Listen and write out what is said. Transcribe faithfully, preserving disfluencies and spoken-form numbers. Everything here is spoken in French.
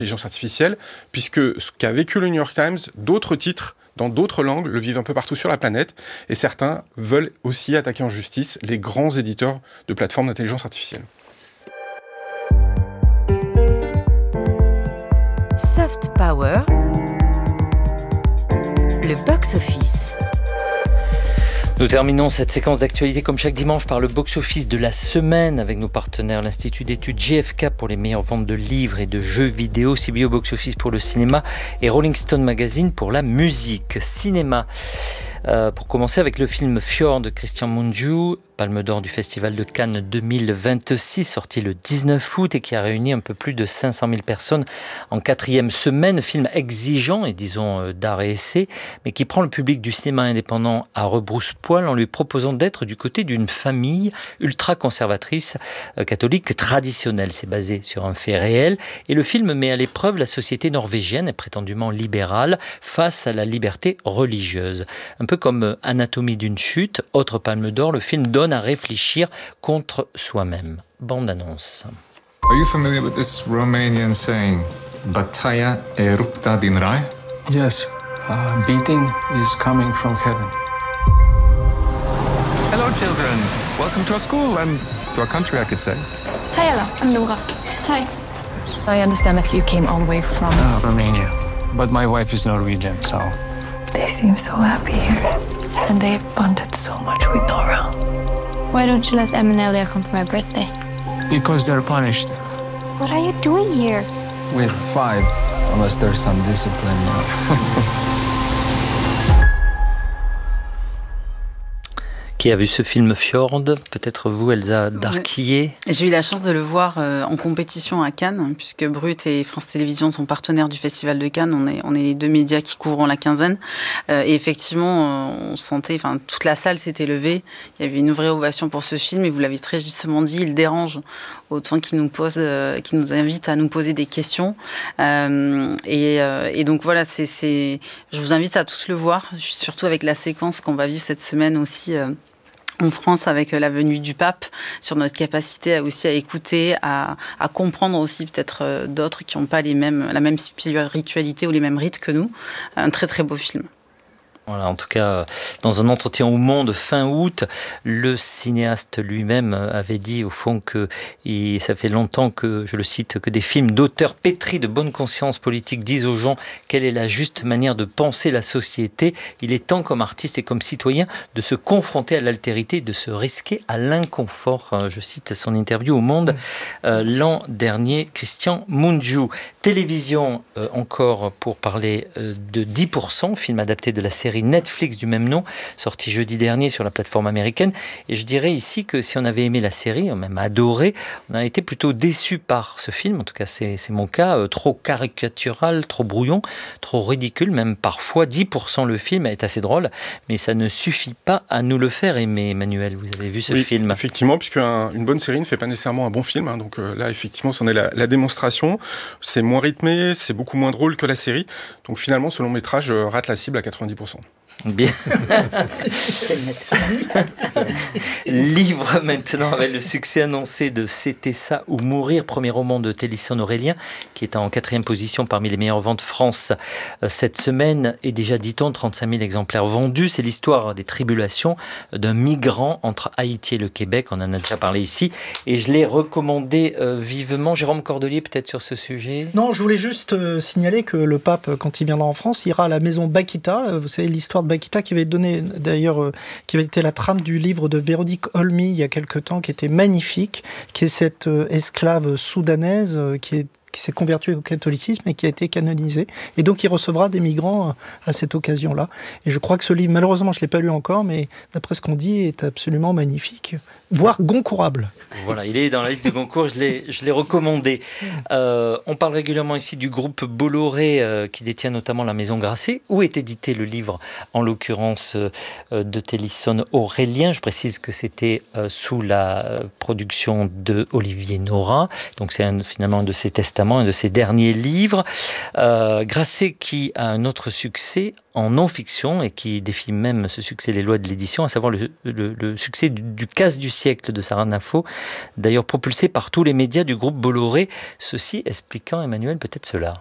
l'intelligence artificielle, puisque ce qu'a vécu le New York Times, d'autres titres dans d'autres langues le vivent un peu partout sur la planète, et certains veulent aussi attaquer en justice les grands éditeurs de plateformes d'intelligence artificielle. Soft Power, le box-office. Nous terminons cette séquence d'actualité comme chaque dimanche par le box-office de la semaine avec nos partenaires, l'Institut d'études G F K pour les meilleures ventes de livres et de jeux vidéo, C B O box-office pour le cinéma et Rolling Stone Magazine pour la musique. Cinéma. Euh, pour commencer avec le film Fjord de Christian Mungiu, Palme d'Or du Festival de Cannes deux mille vingt-six, sorti le dix-neuf août et qui a réuni un peu plus de cinq cent mille personnes en quatrième semaine. Film exigeant et disons d'art et essai, mais qui prend le public du cinéma indépendant à rebrousse-poil en lui proposant d'être du côté d'une famille ultra-conservatrice euh, catholique traditionnelle. C'est basé sur un fait réel et le film met à l'épreuve la société norvégienne et prétendument libérale face à la liberté religieuse. Un peu comme Anatomie d'une chute, autre Palme d'Or, le film donne à réfléchir contre soi-même. Bande-annonce. Are you familiar with this Romanian saying, Bătaia e rupta din rai? Yes, uh, beating is coming from heaven. Hello, children. Welcome to our school and to our country, I could say. Hi, Ella. I'm Nora. Hi. I understand that you came all the way from Uh, Romania, but my wife is Norwegian, so... They seem so happy here. And they've bonded so much with Nora. Why don't you let Em and Elia come for my birthday? Because they're punished. What are you doing here? With five, unless there's some discipline. Qui a vu ce film Fjord? Peut-être vous, Elsa Darquillet? J'ai eu la chance de le voir euh, en compétition à Cannes, puisque Brut et France Télévisions sont partenaires du Festival de Cannes. On est, on est les deux médias qui couvrent la quinzaine. Euh, et effectivement, euh, on sentait, enfin, toute la salle s'était levée. Il y avait une vraie ovation pour ce film. Et vous l'avez très justement dit, il dérange autant qu'il nous pose, euh, qu'il nous invite à nous poser des questions. Euh, et, euh, et donc voilà, c'est, c'est, je vous invite à tous le voir, surtout avec la séquence qu'on va vivre cette semaine aussi. Euh, en France avec la venue du pape, sur notre capacité à aussi à écouter, à, à comprendre aussi peut-être d'autres qui n'ont pas les mêmes, la même spiritualité ou les mêmes rites que nous. Un très très beau film. Voilà, en tout cas, dans un entretien au Monde fin août, le cinéaste lui-même avait dit au fond que et ça fait longtemps que, je le cite, que des films d'auteurs pétris de bonne conscience politique disent aux gens quelle est la juste manière de penser la société. Il est temps comme artiste et comme citoyen de se confronter à l'altérité, de se risquer à l'inconfort. Je cite son interview au Monde euh, l'an dernier, Christian Mungiu. Télévision, euh, encore pour parler euh, de dix pour cent, film adapté de la série Netflix du même nom, sorti jeudi dernier sur la plateforme américaine. Et je dirais ici que si on avait aimé la série, même adoré, on a été plutôt déçu par ce film. En tout cas, c'est, c'est mon cas. Euh, trop caricatural, trop brouillon, trop ridicule, même parfois. dix pour cent le film est assez drôle, mais ça ne suffit pas à nous le faire aimer. Emmanuel, vous avez vu ce oui, film? Effectivement, puisque un, une bonne série ne fait pas nécessairement un bon film. Hein, donc euh, là, effectivement, c'en est la, la démonstration. C'est moins rythmé, c'est beaucoup moins drôle que la série. Donc finalement, ce long métrage euh, rate la cible à quatre-vingt-dix pour cent. Bien. C'est Livre maintenant avec le succès annoncé de C'était ça ou mourir, premier roman de Télisson Aurélien, qui est en quatrième position parmi les meilleures ventes France cette semaine, et déjà, dit-on, trente-cinq mille exemplaires vendus. C'est l'histoire des tribulations d'un migrant entre Haïti et le Québec. On en a déjà parlé ici, et je l'ai recommandé euh, vivement. Jérôme Cordelier, peut-être sur ce sujet? Non, je voulais juste euh, signaler que le pape, quand il viendra en France, ira à la maison Bakita. Vous savez, l'histoire de Bakita qui avait donné d'ailleurs euh, qui avait été la trame du livre de Véronique Olmy il y a quelque temps, qui était magnifique, qui est cette euh, esclave soudanaise euh, qui est qui s'est converti au catholicisme et qui a été canonisé. Et donc, il recevra des migrants à cette occasion-là. Et je crois que ce livre, malheureusement, je ne l'ai pas lu encore, mais d'après ce qu'on dit, est absolument magnifique, voire goncourable. Voilà, il est dans la liste de Goncourt, je l'ai, je l'ai recommandé. Euh, on parle régulièrement ici du groupe Bolloré, euh, qui détient notamment la Maison Grasset, où est édité le livre, en l'occurrence euh, de Télisson Aurélien. Je précise que c'était euh, sous la production de Olivier Nora. Donc, c'est un, finalement un de ses testaments, un de ses derniers livres. Euh, Grasset qui a un autre succès en non-fiction et qui défie même ce succès les lois de l'édition, à savoir le, le, le succès du, du Casse du siècle de Sarah Info, d'ailleurs propulsé par tous les médias du groupe Bolloré. Ceci expliquant, Emmanuel, peut-être cela.